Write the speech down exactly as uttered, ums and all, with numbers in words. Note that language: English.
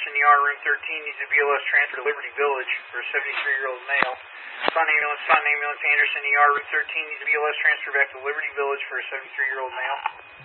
Anderson, E R, room thirteen, needs a B L S transfer to Liberty Village for a seventy-three-year-old male. Sun Ambulance, Sun Ambulance, Anderson, E R, room thirteen, needs a B L S transfer back to Liberty Village for a seventy-three-year-old male.